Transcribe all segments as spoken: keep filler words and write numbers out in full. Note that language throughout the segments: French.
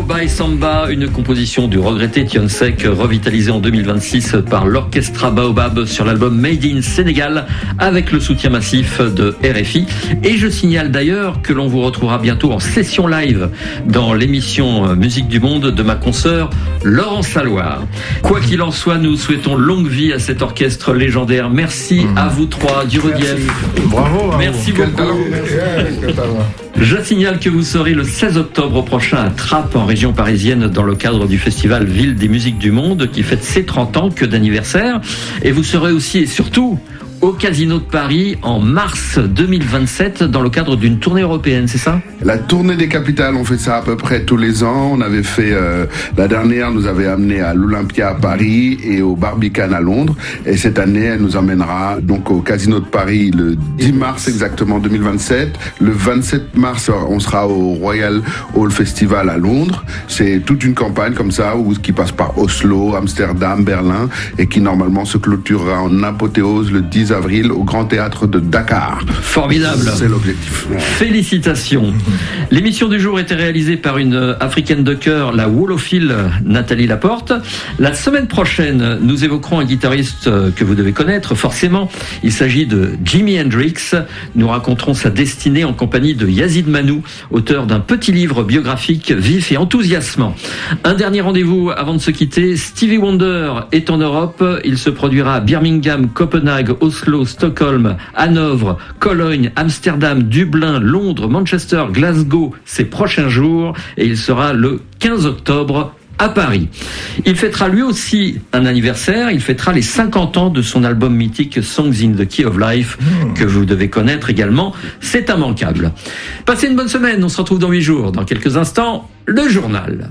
by Samba, une composition du regretté Thione Seck, revitalisée en deux mille vingt-six par l'orchestra Baobab sur l'album Made in Sénégal, avec le soutien massif de R F I. Et je signale d'ailleurs que l'on vous retrouvera bientôt en session live dans l'émission Musique du Monde de ma consoeur Laurence Saloir. Quoi qu'il en soit, nous souhaitons longue vie à cet orchestre légendaire. Merci mmh. à vous trois du relief. Bravo, bravo. Merci Quel beaucoup. Talent. Quel talent. Je signale que vous serez le seize octobre prochain à Trappes, en région parisienne, dans le cadre du festival Ville des Musiques du Monde, qui fête ses trente ans, que d'anniversaire. Et vous serez aussi et surtout au Casino de Paris en mars deux mille vingt-sept dans le cadre d'une tournée européenne, c'est ça ? La tournée des capitales, on fait ça à peu près tous les ans. On avait fait, euh, la dernière nous avait amené à l'Olympia à Paris et au Barbican à Londres. Et cette année, elle nous emmènera donc au Casino de Paris le dix mars exactement deux mille vingt-sept. Le vingt-sept mars, on sera au Royal Hall Festival à Londres. C'est toute une campagne comme ça où, qui passe par Oslo, Amsterdam, Berlin et qui normalement se clôturera en apothéose le dix avril au Grand Théâtre de Dakar. Formidable. C'est l'objectif. Félicitations. L'émission du jour était réalisée par une africaine de cœur, la wolophile Nathalie Laporte. La semaine prochaine, nous évoquerons un guitariste que vous devez connaître forcément. Il s'agit de Jimi Hendrix. Nous raconterons sa destinée en compagnie de Yazid Manou, auteur d'un petit livre biographique vif et enthousiasmant. Un dernier rendez-vous avant de se quitter. Stevie Wonder est en Europe. Il se produira à Birmingham, Copenhague, Oslo, Stockholm, Hanovre, Cologne, Amsterdam, Dublin, Londres, Manchester, Glasgow ces prochains jours, et il sera le quinze octobre à Paris. Il fêtera lui aussi un anniversaire, il fêtera les cinquante ans de son album mythique Songs in the Key of Life, que vous devez connaître également, c'est immanquable. Passez une bonne semaine, on se retrouve dans huit jours. Dans quelques instants, le journal.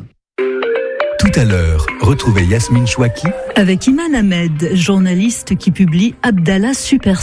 Tout à l'heure, retrouvez Yasmine Chouaki avec Iman Ahmed, journaliste qui publie Abdallah Super